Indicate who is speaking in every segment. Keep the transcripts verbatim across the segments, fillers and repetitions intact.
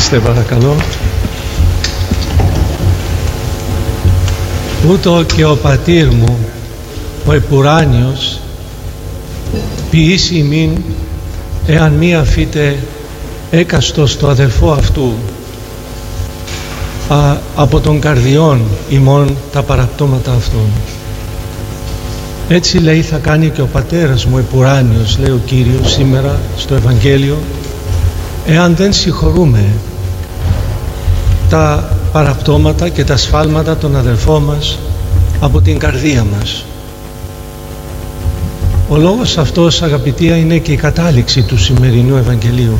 Speaker 1: Καθίστε παρακαλώ. Ούτω και ο πατήρ μου, ο επουράνιος, ποιήσει ημίν, εάν μη αφήτε έκαστος το αδελφό αυτού, α, από των καρδιών ημών τα παραπτώματα αυτών. Έτσι λέει θα κάνει και ο πατέρας μου επουράνιος, λέει ο Κύριος σήμερα στο Ευαγγέλιο, εάν δεν συγχωρούμε τα παραπτώματα και τα σφάλματα των αδελφών μας από την καρδία μας. Ο λόγος αυτός, αγαπητοί, είναι και η κατάληξη του σημερινού Ευαγγελίου.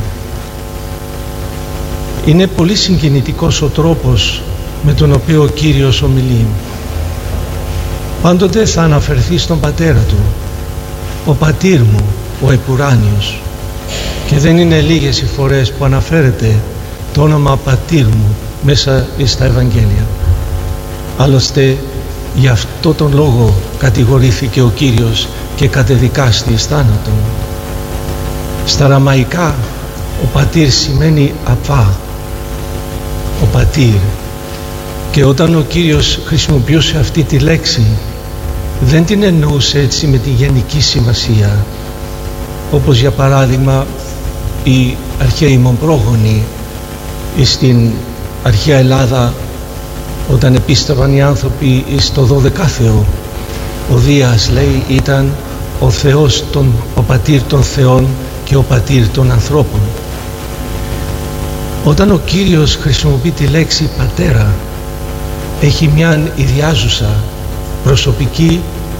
Speaker 1: Είναι πολύ συγκινητικός ο τρόπος με τον οποίο ο Κύριος ομιλεί. Πάντοτε θα αναφερθεί στον πατέρα του, ο πατήρ μου, ο επουράνιος, και δεν είναι λίγες οι φορές που αναφέρεται το όνομα πατήρ μου μέσα στα Ευαγγέλια. Άλλωστε γι' αυτό τον λόγο κατηγορήθηκε ο Κύριος και κατεδικάστη εις θάνατον. Στα ραμαϊκά ο πατήρ σημαίνει απά, ο πατήρ, και όταν ο Κύριος χρησιμοποιούσε αυτή τη λέξη δεν την εννοούσε έτσι με τη γενική σημασία, όπως για παράδειγμα οι αρχαίοι μομπρόγονοι στην αρχαία Ελλάδα, όταν επίστευαν οι άνθρωποι στο δωδεκάθεο, ο Δίας, λέει, ήταν ο Θεός, τον, ο πατήρ των θεών και ο πατήρ των ανθρώπων. Όταν ο Κύριος χρησιμοποιεί τη λέξη πατέρα, έχει μια ιδιάζουσα προσωπική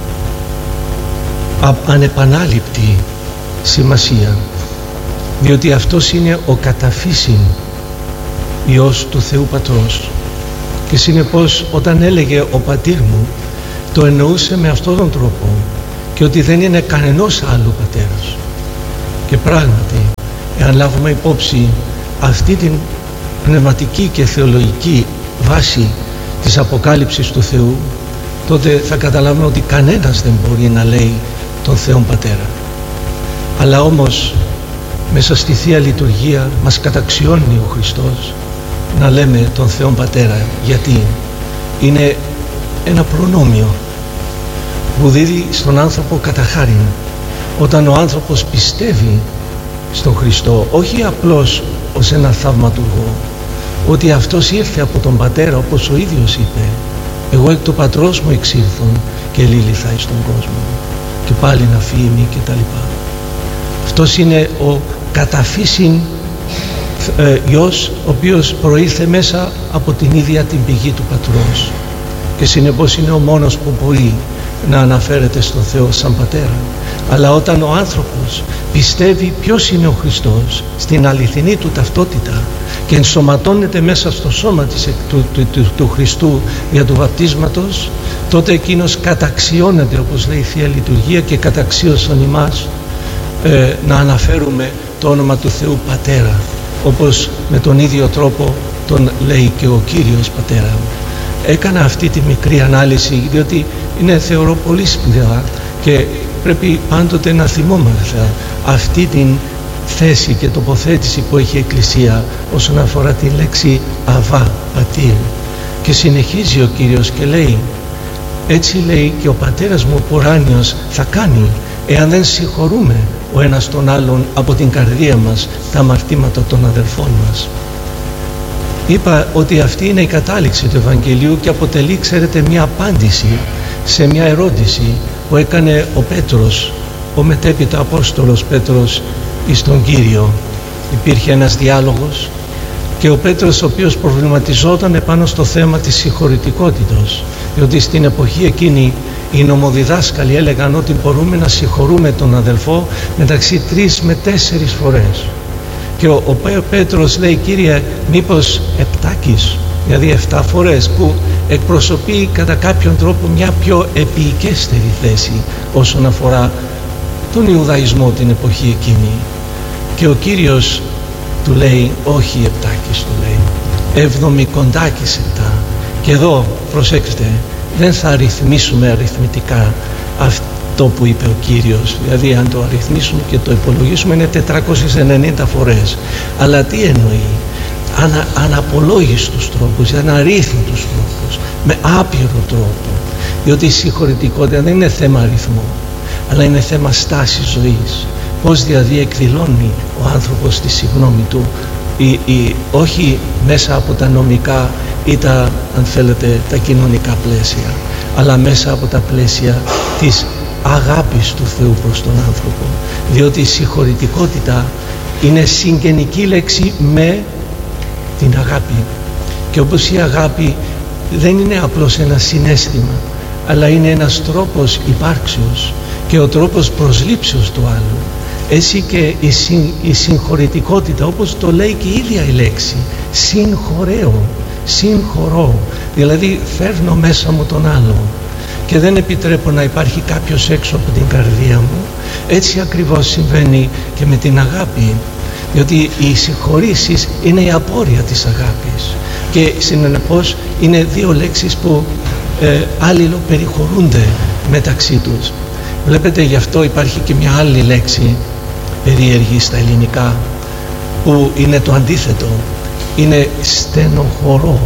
Speaker 1: ανεπανάληπτη σημασία, διότι αυτός είναι ο καταφύσιν Υιός του Θεού Πατρός, και συνεπώς όταν έλεγε ο πατήρ μου το εννοούσε με αυτόν τον τρόπο, και ότι δεν είναι κανενός άλλου πατέρας. Και πράγματι, εάν λάβουμε υπόψη αυτή την πνευματική και θεολογική βάση της αποκάλυψης του Θεού, τότε θα καταλάβουμε ότι κανένας δεν μπορεί να λέει τον Θεόν Πατέρα. Αλλά όμως μέσα στη Θεία Λειτουργία μας καταξιώνει ο Χριστός να λέμε τον Θεόν Πατέρα, γιατί είναι ένα προνόμιο που δίδει στον άνθρωπο κατά χάριν. Όταν ο άνθρωπος πιστεύει στον Χριστό, όχι απλώς ως ένα θαυματουργό, ότι αυτός ήρθε από τον Πατέρα, όπως ο ίδιος είπε, εγώ εκ του Πατρός μου εξήλθον και λύληθα εις τον κόσμο, και πάλι να φύγει και τα λοιπά. Αυτός είναι ο καταφύσιν ε, Υιός, ο οποίος προήλθε μέσα από την ίδια την πηγή του Πατρός, και συνεπώς είναι ο μόνος που μπορεί να αναφέρεται στον Θεό σαν Πατέρα. Αλλά όταν ο άνθρωπος πιστεύει ποιος είναι ο Χριστός στην αληθινή του ταυτότητα και ενσωματώνεται μέσα στο σώμα της, του, του, του, του Χριστού για του βαπτίσματος, τότε εκείνος καταξιώνεται, όπως λέει η Θεία Λειτουργία, και καταξίωσαν ημάς ε, να αναφέρουμε το όνομα του Θεού Πατέρα, όπως με τον ίδιο τρόπο τον λέει και ο Κύριος Πατέρα. Έκανα αυτή τη μικρή ανάλυση διότι είναι, θεωρώ, πολύ σπουδαία, και πρέπει πάντοτε να θυμόμαστε αυτή την θέση και τοποθέτηση που έχει η Εκκλησία όσον αφορά τη λέξη Αβά, πατήρ. Και συνεχίζει ο Κύριος και λέει, έτσι λέει και ο πατέρας μου ο ουράνιος θα κάνει, εάν δεν συγχωρούμε ο ένας τον άλλον από την καρδία μας τα αμαρτήματα των αδελφών μας. Είπα ότι αυτή είναι η κατάληξη του Ευαγγελίου και αποτελεί, ξέρετε, μια απάντηση σε μια ερώτηση που έκανε ο Πέτρος, ο μετέπειτα Απόστολος Πέτρος, εις τον Κύριο. Υπήρχε ένας διάλογος και ο Πέτρος, ο οποίος προβληματιζόταν επάνω στο θέμα της συγχωρητικότητας, διότι στην εποχή εκείνη οι νομοδιδάσκαλοι έλεγαν ότι μπορούμε να συγχωρούμε τον αδελφό μεταξύ τρεις με τέσσερις φορές. Και ο, ο Πέτρος λέει, Κύριε, μήπως επτάκις, δηλαδή εφτά φορές, που εκπροσωπεί κατά κάποιον τρόπο μια πιο επίοικέστερη θέση όσον αφορά τον Ιουδαϊσμό την εποχή εκείνη. Και ο Κύριος του λέει, όχι επτάκις, του λέει, εβδομικοντάκις επτά. Και εδώ, προσέξτε, δεν θα αριθμίσουμε αριθμητικά αυτό που είπε ο Κύριος, δηλαδή αν το αριθμίσουμε και το υπολογίσουμε είναι τετρακόσιες ενενήντα φορές. Αλλά τι εννοεί? ανα, αναπολόγιστους τρόπους, αναρρύθμιτους τρόπους, με άπειρο τρόπο. Διότι η συγχωρητικότητα δεν είναι θέμα αριθμού, αλλά είναι θέμα στάσης ζωής. Πώς δηλαδή εκδηλώνει ο άνθρωπος τη συγγνώμη του, η, η, όχι μέσα από τα νομικά ή τα, αν θέλετε, τα κοινωνικά πλαίσια, αλλά μέσα από τα πλαίσια της αγάπης του Θεού προς τον άνθρωπο. Διότι η συγχωρητικότητα είναι συγγενική λέξη με την αγάπη, και όπως η αγάπη δεν είναι απλώς ένα συναίσθημα, αλλά είναι ένας τρόπος υπάρξεως και ο τρόπος προσλήψεως του άλλου, έτσι και η, συν, η συγχωρητικότητα, όπως το λέει και η ίδια η λέξη, συγχωρέω, συγχωρώ, δηλαδή φέρνω μέσα μου τον άλλο και δεν επιτρέπω να υπάρχει κάποιος έξω από την καρδία μου. Έτσι ακριβώς συμβαίνει και με την αγάπη, διότι οι συγχωρήσεις είναι η απόρρεια της αγάπης και συνεπώς είναι δύο λέξεις που ε, αλληλοπεριχωρούνται μεταξύ τους. Βλέπετε, γι' αυτό υπάρχει και μια άλλη λέξη περίεργη στα ελληνικά που είναι το αντίθετο, είναι στενοχωρώ,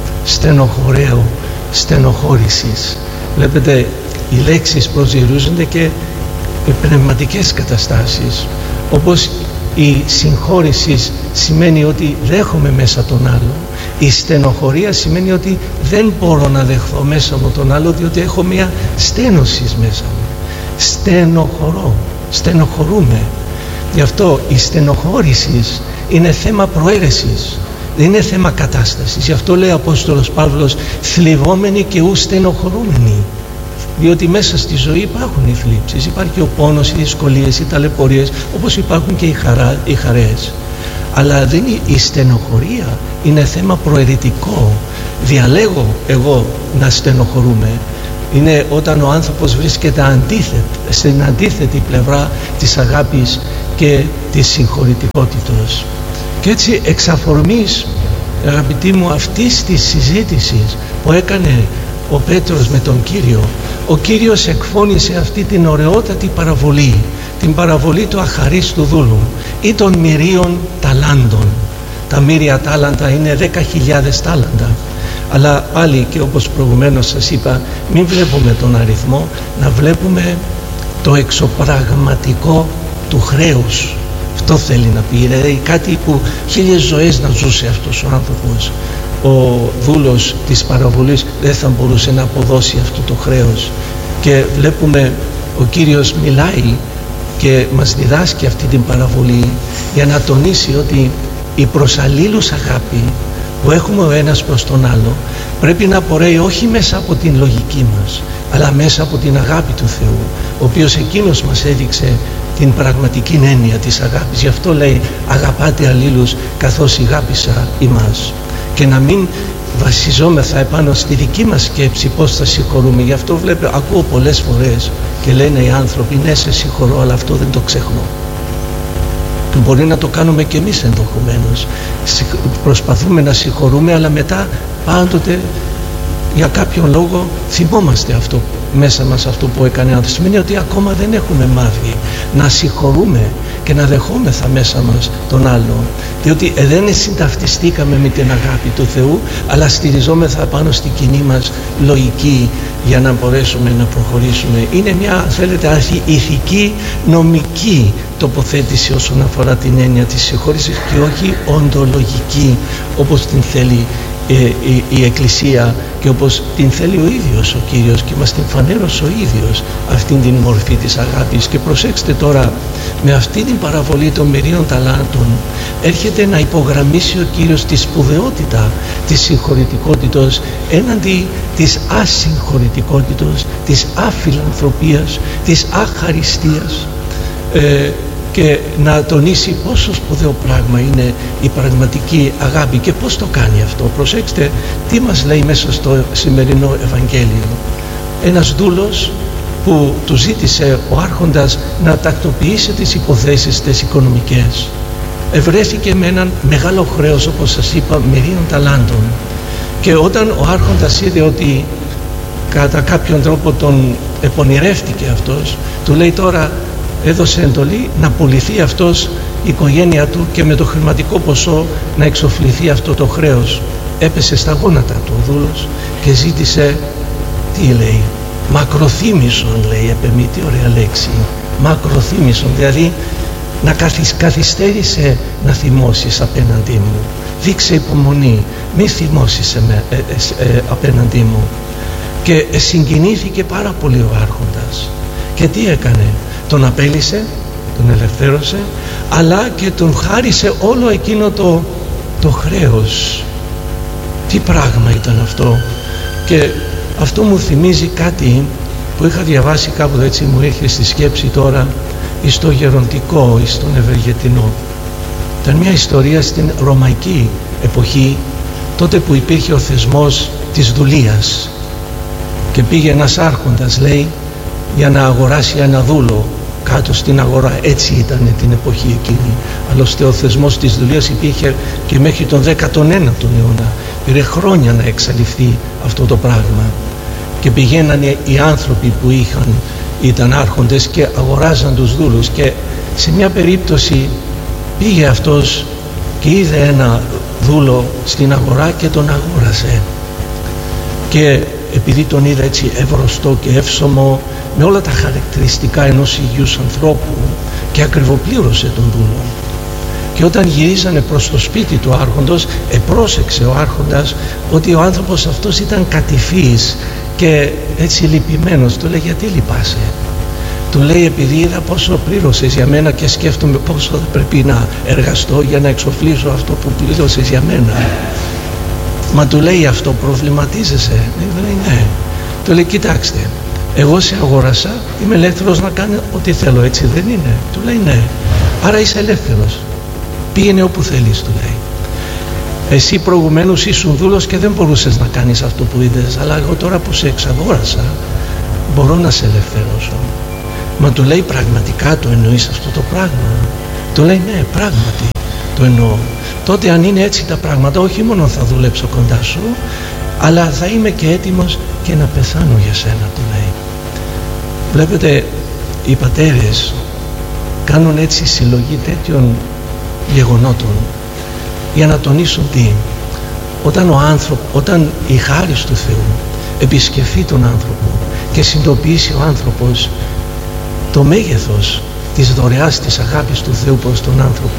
Speaker 1: στενοχωρέω, στενοχώρησης. Βλέπετε, οι λέξεις προσδιορίζονται και πνευματικές καταστάσεις, όπως η συγχώρηση σημαίνει ότι δέχομαι μέσα τον άλλο, η στενοχωρία σημαίνει ότι δεν μπορώ να δεχθώ μέσα μου τον άλλο, διότι έχω μια στένωση μέσα μου. Στενοχωρώ, στενοχωρούμε. Γι' αυτό η στενοχώρηση είναι θέμα προαίρεσης, δεν είναι θέμα κατάστασης. Γι' αυτό λέει ο Απόστολος Παύλος, θλιβόμενοι και ου στενοχωρούμενοι. Διότι μέσα στη ζωή υπάρχουν οι θλίψεις, υπάρχει ο πόνος, οι δυσκολίες, οι ταλαιπωρίες, όπως υπάρχουν και οι, χαρά, οι χαρές. Αλλά δεν είναι η στενοχωρία, είναι θέμα προαιρετικό. Διαλέγω εγώ να στενοχωρούμε. Είναι όταν ο άνθρωπος βρίσκεται αντίθετ, στην αντίθετη πλευρά της αγάπης και της συγχωρητικότητας. Και έτσι εξ αφορμής, αγαπητοί μου, αυτής της συζήτησης που έκανε ο Πέτρος με τον Κύριο, ο Κύριος εκφώνησε αυτή την ωραιότατη παραβολή, την παραβολή του αχαρίστου δούλου ή των μυρίων ταλάντων. Τα μύρια τάλαντα είναι δέκα χιλιάδες τάλαντα. Αλλά πάλι, και όπως προηγουμένως σας είπα, μην βλέπουμε τον αριθμό, να βλέπουμε το εξωπραγματικό του χρέους. Αυτό θέλει να πει, δηλαδή κάτι που χίλιες ζωές να ζούσε αυτός ο άνθρωπος. Ο δούλος της παραβολής δεν θα μπορούσε να αποδώσει αυτό το χρέος, και βλέπουμε ο Κύριος μιλάει και μας διδάσκει αυτή την παραβολή για να τονίσει ότι η προς αλλήλους αγάπη που έχουμε ο ένας προς τον άλλο πρέπει να απορρέει όχι μέσα από την λογική μας, αλλά μέσα από την αγάπη του Θεού, ο οποίος εκείνος μας έδειξε την πραγματική έννοια της αγάπης. Γι' αυτό λέει, αγαπάτε αλλήλους καθώς ηγάπησα ημάς. Και να μην βασιζόμεθα επάνω στη δική μας σκέψη πώς θα συγχωρούμε. Γι' αυτό βλέπω, ακούω πολλές φορές και λένε οι άνθρωποι, ναι, σε συγχωρώ, αλλά αυτό δεν το ξεχνώ. Και μπορεί να το κάνουμε και εμείς ενδεχομένως. Προσπαθούμε να συγχωρούμε, αλλά μετά πάντοτε για κάποιον λόγο θυμόμαστε αυτό μέσα μας, αυτό που έκανε άνθρωπος. Σημαίνει ότι ακόμα δεν έχουμε μάθει να συγχωρούμε και να δεχόμεθα μέσα μας τον άλλο, διότι ε, δεν συνταυτιστήκαμε με την αγάπη του Θεού, αλλά στηριζόμεθα πάνω στη κοινή μας λογική για να μπορέσουμε να προχωρήσουμε. Είναι μια, αν θέλετε, ηθική, νομική τοποθέτηση όσον αφορά την έννοια της συγχώρησης και όχι οντολογική, όπως την θέλει ε, η, η Εκκλησία και όπως την θέλει ο ίδιος ο Κύριος, και μας την φανέρωσε ο ίδιος αυτήν την μορφή της αγάπης. Και προσέξτε τώρα, με αυτή την παραβολή των μυρίων ταλάντων έρχεται να υπογραμμίσει ο Κύριος τη σπουδαιότητα της συγχωρητικότητας έναντι της ασυγχωρητικότητας, της αφιλανθρωπίας, της αχαριστίας, ε, και να τονίσει πόσο σπουδαίο πράγμα είναι η πραγματική αγάπη και πώς το κάνει αυτό. Προσέξτε τι μας λέει μέσα στο σημερινό Ευαγγέλιο. Ένας δούλος που του ζήτησε ο άρχοντας να τακτοποιήσει τις υποθέσεις τις οικονομικές, ευρέθηκε με έναν μεγάλο χρέος, όπως σας είπα, μυρίων ταλάντων, και όταν ο άρχοντας είδε ότι κατά κάποιον τρόπο τον επονηρεύτηκε αυτός, του λέει τώρα, έδωσε εντολή να πουληθεί αυτός η οικογένεια του και με το χρηματικό ποσό να εξοφληθεί αυτό το χρέος. Έπεσε στα γόνατα του ο δούλος και ζήτησε, τι λέει, μακροθύμησον, λέει, επεμή, τι ωραία λέξη, μακροθύμησον, δηλαδή να καθυσ, καθυστέρησε να θυμώσεις απέναντί μου, δείξε υπομονή, μη θυμώσεις με, ε, ε, ε, απέναντί μου. Και συγκινήθηκε πάρα πολύ ο άρχοντας και τι έκανε, τον απέλυσε, τον ελευθέρωσε, αλλά και τον χάρισε όλο εκείνο το, το χρέος. Τι πράγμα ήταν αυτό! Και αυτό μου θυμίζει κάτι που είχα διαβάσει κάπου, έτσι μου είχε στη σκέψη τώρα, εις το γεροντικό, εις τον Ευεργετινό. Ήταν μια ιστορία στην ρωμαϊκή εποχή, τότε που υπήρχε ο θεσμός της δουλείας και πήγε ένας άρχοντας, λέει, για να αγοράσει ένα δούλο κάτω στην αγορά. Έτσι ήταν την εποχή εκείνη. Άλλωστε ο θεσμός της δουλείας υπήρχε και μέχρι τον δέκατον ένατο αιώνα. Πήρε χρόνια να εξαλειφθεί αυτό το πράγμα και πηγαίνανε οι άνθρωποι που είχαν, ήταν άρχοντες και αγοράζαν τους δούλους, και σε μια περίπτωση πήγε αυτός και είδε ένα δούλο στην αγορά και τον αγόρασε, και επειδή τον είδε έτσι ευρωστό και εύσωμο με όλα τα χαρακτηριστικά ενός υγιούς ανθρώπου, και ακριβοπλήρωσε τον δούλο. Και όταν γυρίζανε προς το σπίτι του άρχοντος, επρόσεξε ο άρχοντας ότι ο άνθρωπος αυτός ήταν κατηφής και έτσι λυπημένος. Του λέει, γιατί λυπάσαι? Του λέει, επειδή είδα πόσο πλήρωσες για μένα και σκέφτομαι πόσο θα πρέπει να εργαστώ για να εξοφλήσω αυτό που πλήρωσες για μένα. Μα του λέει, αυτό προβληματίζεσαι? Λέει, ναι. Του λέει, κοιτάξτε, εγώ σε αγόρασα, είμαι ελεύθερος να κάνω ό,τι θέλω, έτσι δεν είναι? Του λέει, ναι. Άρα είσαι ελεύθερος, πήγαινε όπου θέλεις, του λέει. Εσύ προηγουμένως ήσουν δούλος και δεν μπορούσες να κάνεις αυτό που είδες, αλλά εγώ τώρα που σε εξαγόρασα μπορώ να σε ελευθερώσω. Μα του λέει, πραγματικά το εννοείς αυτό το πράγμα? Του λέει, ναι, πράγματι το εννοώ. Τότε αν είναι έτσι τα πράγματα, όχι μόνο θα δουλέψω κοντά σου, αλλά θα είμαι και έτοιμος και να πεθάνω για σένα, του λέει. Βλέπετε, οι πατέρες κάνουν έτσι συλλογή τέτοιων γεγονότων για να τονίσουν τι? Όταν ο άνθρωπος, όταν η χάρις του Θεού επισκεφθεί τον άνθρωπο και συνειδητοποιήσει ο άνθρωπος το μέγεθος της δωρεάς της αγάπης του Θεού προς τον άνθρωπο,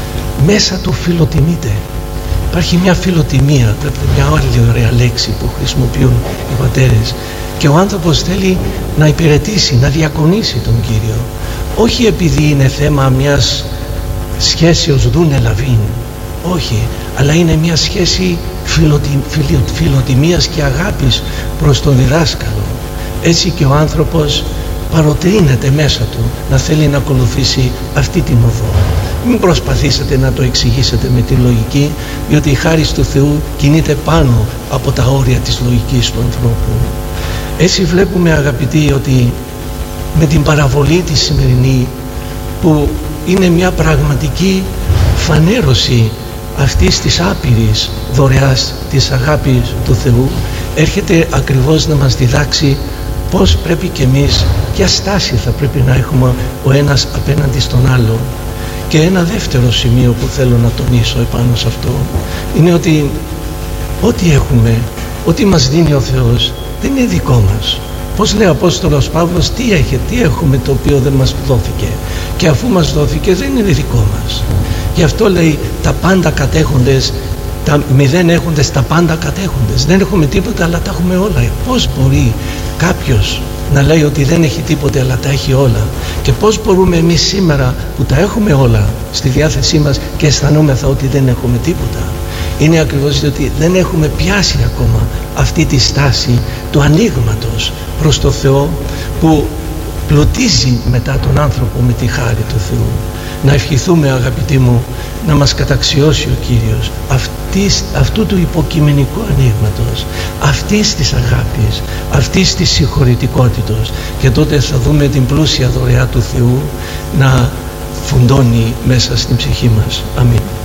Speaker 1: μέσα του φιλοτιμείται. Υπάρχει μια φιλοτιμία, μια άλλη ωραία λέξη που χρησιμοποιούν οι πατέρες, και ο άνθρωπος θέλει να υπηρετήσει, να διακονήσει τον Κύριο, όχι επειδή είναι θέμα μιας σχέσεως δούνε λαβήν, όχι, αλλά είναι μια σχέση φιλοτι, φιλο, φιλοτιμίας και αγάπης προς τον διδάσκαλο. Έτσι και ο άνθρωπος παροτρύνεται μέσα του να θέλει να ακολουθήσει αυτή την οδό. Μην προσπαθήσετε να το εξηγήσετε με τη λογική, διότι η χάρις του Θεού κινείται πάνω από τα όρια της λογικής του ανθρώπου. Έτσι βλέπουμε, αγαπητοί, ότι με την παραβολή τη σημερινή, που είναι μια πραγματική φανέρωση αυτής της άπειρης δωρεάς της αγάπης του Θεού, έρχεται ακριβώς να μας διδάξει πώς πρέπει και εμείς, ποια στάση θα πρέπει να έχουμε ο ένας απέναντι στον άλλο. Και ένα δεύτερο σημείο που θέλω να τονίσω επάνω σε αυτό είναι ότι ό,τι έχουμε, ό,τι μας δίνει ο Θεός δεν είναι δικό μας. Πώς λέει ο Απόστολος Παύλος, τι έχει, τι έχουμε το οποίο δεν μας δόθηκε, και αφού μας δόθηκε δεν είναι δικό μας. Γι' αυτό λέει, τα πάντα κατέχοντες, τα μηδέν έχοντες, τα πάντα κατέχοντες. Δεν έχουμε τίποτα αλλά τα έχουμε όλα. Πώς μπορεί κάποιος να λέει ότι δεν έχει τίποτε αλλά τα έχει όλα? Και πώς μπορούμε εμείς σήμερα που τα έχουμε όλα στη διάθεσή μας και αισθανόμεθα ότι δεν έχουμε τίποτα? Είναι ακριβώς διότι δεν έχουμε πιάσει ακόμα αυτή τη στάση του ανοίγματος προς το Θεό, που πλουτίζει μετά τον άνθρωπο με τη χάρη του Θεού. Να ευχηθούμε, αγαπητοί μου, να μας καταξιώσει ο Κύριος αυτής, αυτού του υποκειμενικού ανοίγματος, αυτής της αγάπης, αυτής της συγχωρητικότητος, και τότε θα δούμε την πλούσια δωρεά του Θεού να φουντώνει μέσα στην ψυχή μας. Αμήν.